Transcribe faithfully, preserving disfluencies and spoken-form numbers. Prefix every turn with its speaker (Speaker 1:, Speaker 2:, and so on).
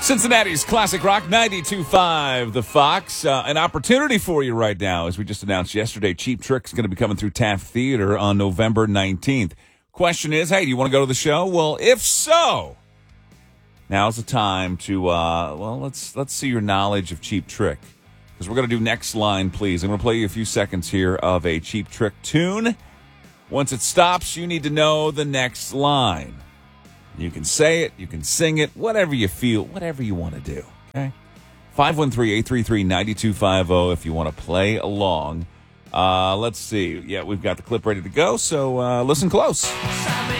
Speaker 1: Cincinnati's Classic Rock ninety-two point five, The Fox. Uh, an opportunity for you right now, as we just announced yesterday. Cheap Trick's going to be coming through Taft Theater on November nineteenth. Question is, hey, do you want to go to the show? Well, if so, now's the time to, uh, well, let's let's see your knowledge of Cheap Trick. Because we're going to do Next Line, Please. I'm going to play you a few seconds here of a Cheap Trick tune. Once it stops, you need to know the next line. You can say it, you can sing it, whatever you feel, whatever you want to do. Okay? five one three, eight three three, nine two five zero if you want to play along. Uh, let's see. Yeah, we've got the clip ready to go, so uh, listen close.